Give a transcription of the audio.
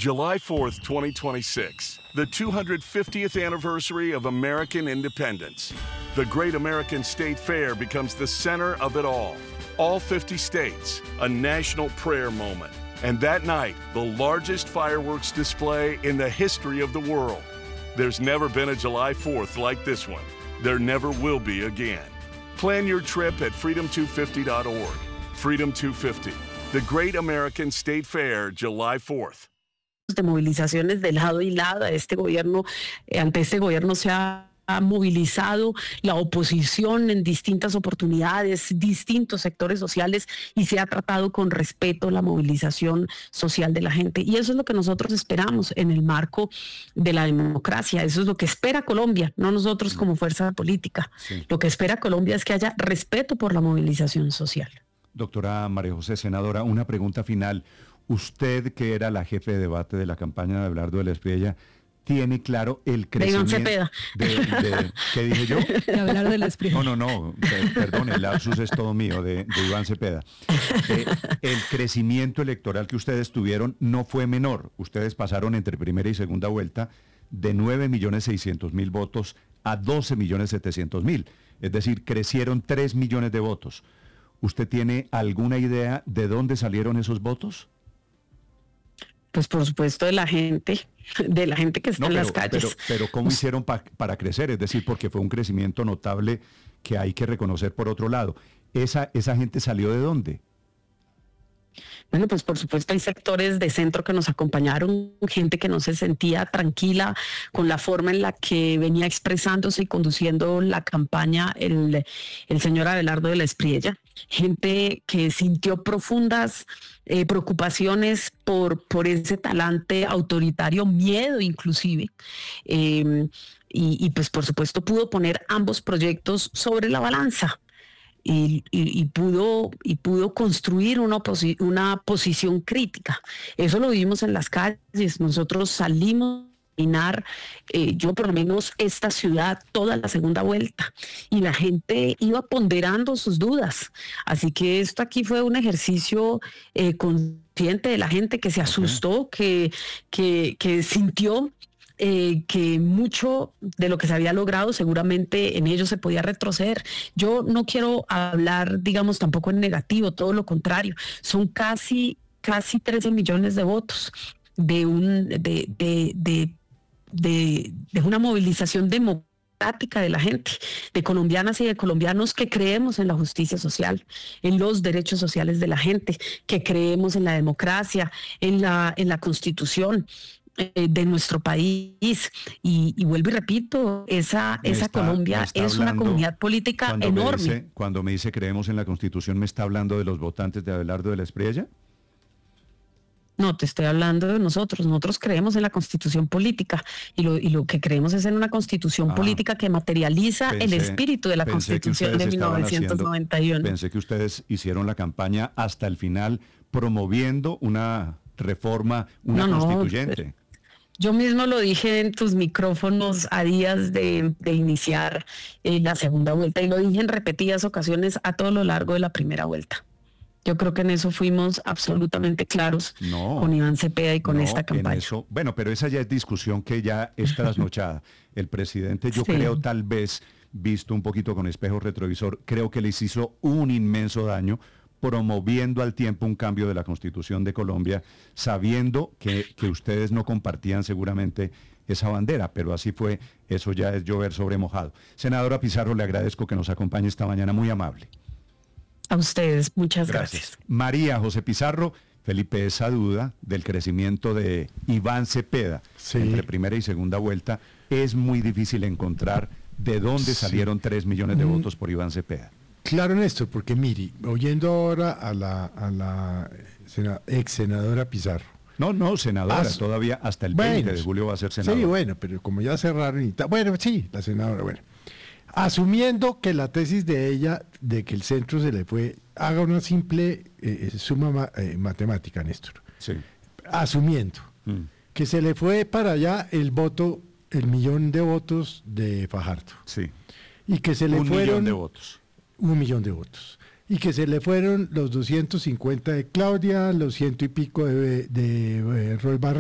July 4th, 2026, the 250th anniversary of American independence. The Great American State Fair becomes the center of it all. All 50 states, a national prayer moment. And that night, the largest fireworks display in the history of the world. There's never been a July 4th like this one. There never will be again. Plan your trip at freedom250.org. Freedom 250, the Great American State Fair, July 4th. De movilizaciones de lado y lado este gobierno, ante este gobierno se ha movilizado la oposición en distintas oportunidades, distintos sectores sociales, y se ha tratado con respeto la movilización social de la gente. Y eso es lo que nosotros esperamos en el marco de la democracia. Eso es lo que espera Colombia, no nosotros como fuerza política. Sí. Lo que espera Colombia es que haya respeto por la movilización social. Doctora María José, senadora, una pregunta final. Usted, que era la jefe de debate de la campaña de Abelardo de la Espriella, ¿tiene claro el crecimiento? De Iván Cepeda. ¿Qué dije yo? De Abelardo de la Espriella. No, perdón, el lapsus es todo mío, de Iván Cepeda. El crecimiento electoral que ustedes tuvieron no fue menor. Ustedes pasaron entre primera y segunda vuelta de 9.600.000 votos a 12.700.000. Es decir, crecieron 3 millones de votos. ¿Usted tiene alguna idea de dónde salieron esos votos? Pues por supuesto de la gente que está en las calles. Pero ¿cómo hicieron para crecer? Es decir, porque fue un crecimiento notable que hay que reconocer por otro lado. ¿Esa gente salió de dónde? Bueno, pues por supuesto hay sectores de centro que nos acompañaron, gente que no se sentía tranquila con la forma en la que venía expresándose y conduciendo la campaña el señor Abelardo de la Espriella, gente que sintió profundas preocupaciones por ese talante autoritario, miedo inclusive, y pues por supuesto pudo poner ambos proyectos sobre la balanza. Y pudo construir una posición crítica. Eso lo vimos en las calles. Nosotros salimos a caminar, yo por lo menos esta ciudad, toda la segunda vuelta, y la gente iba ponderando sus dudas. Así que esto aquí fue un ejercicio consciente de la gente que se asustó, que sintió que mucho de lo que se había logrado seguramente en ello se podía retroceder. Yo no quiero hablar, digamos, tampoco en negativo, todo lo contrario. Son casi 13 millones de votos de una movilización democrática de la gente, de colombianas y de colombianos que creemos en la justicia social, en los derechos sociales de la gente, que creemos en la democracia, en la Constitución de nuestro país, y vuelvo y repito, esa Colombia es una comunidad política enorme. Cuando me dice creemos en la Constitución, ¿me está hablando de los votantes de Abelardo de la Espriella? No, te estoy hablando de nosotros. Nosotros creemos en la Constitución política, y lo que creemos es en una Constitución política que materializa el espíritu de la Constitución de 1991. Pensé que ustedes hicieron la campaña hasta el final promoviendo una reforma, constituyente. Yo mismo lo dije en tus micrófonos a días de iniciar la segunda vuelta, y lo dije en repetidas ocasiones a todo lo largo de la primera vuelta. Yo creo que en eso fuimos absolutamente claros con Iván Cepeda y con esta campaña. Bueno, pero esa ya es discusión que ya es trasnochada. El presidente, yo creo, tal vez, visto un poquito con espejo retrovisor, creo que les hizo un inmenso daño promoviendo al tiempo un cambio de la Constitución de Colombia, sabiendo que ustedes no compartían seguramente esa bandera, pero así fue. Eso ya es llover sobre mojado. Senadora Pizarro, le agradezco que nos acompañe esta mañana, muy amable. A ustedes, muchas gracias. María José Pizarro, Felipe, esa duda del crecimiento de Iván Cepeda entre primera y segunda vuelta, es muy difícil encontrar de dónde salieron 3 millones de votos por Iván Cepeda. Claro, Néstor, porque mire, oyendo ahora a la ex senadora Pizarro. No, senadora, todavía hasta el 20 de julio va a ser senadora. Sí, bueno, pero como ya cerraron y tal, bueno, sí, la senadora, bueno. Asumiendo que la tesis de ella, de que el centro se le fue, haga una simple suma matemática, Néstor. Sí. Asumiendo que se le fue para allá el 1.000.000 de votos de Fajardo. Sí. Y que se le fueron 1 millón de votos. 1 millón de votos. Y que se le fueron los 250 de Claudia, los 100 y pico de Roy Barreras.